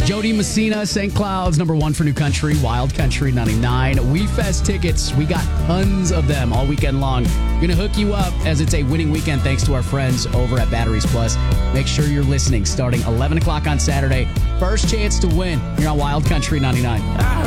Jody Messina, St. Cloud's #1 for New Country, Wild Country 99. We Fest tickets, we got tons of them all weekend long. Going to hook you up as it's a winning weekend thanks to our friends over at Batteries Plus. Make sure you're listening starting 11 o'clock on Saturday. First chance to win here on Wild Country 99.